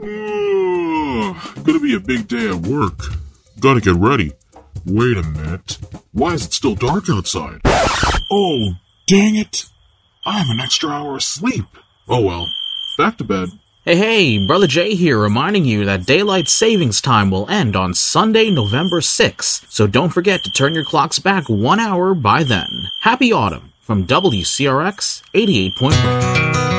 Gonna be a big day at work. Gotta get ready. Wait a minute. Why is it still dark outside? Oh, dang it. I have an extra hour of sleep. Oh well. Back to bed. Hey, Brother Jay here, reminding you that daylight savings time will end on Sunday, November 6th, so don't forget to turn your clocks back 1 hour by then. Happy autumn from WCRX 88.1.